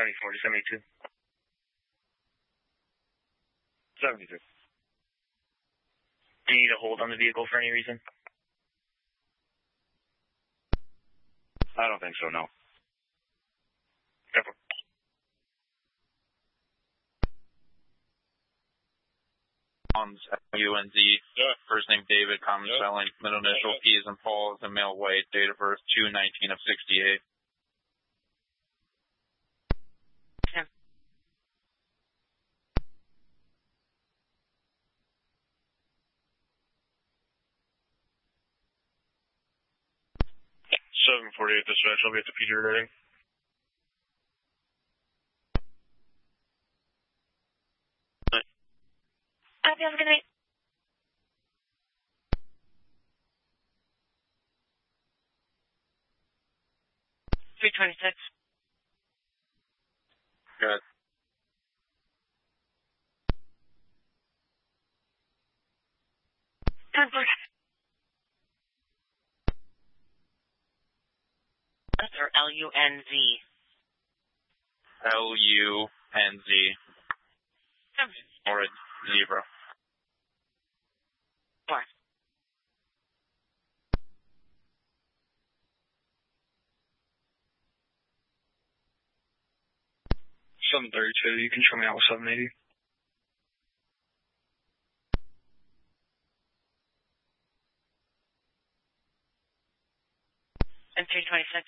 7040, 72. 72. Do you need a hold on the vehicle for any reason? I don't think so, no. Definitely. UNZ, first name David, common spelling, middle initial P as in Paul, as in male white, date of birth 2/19 of 68. Yeah. 748 dispatch, I'll be at the Peter ready. Have a good night. $326. Good. Or LUNZ. LUNZ. Or a zebra. What? $732, you can show me out with 780. And 326.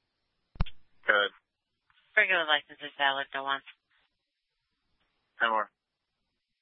Good. Regular license is valid, go on. 10 more.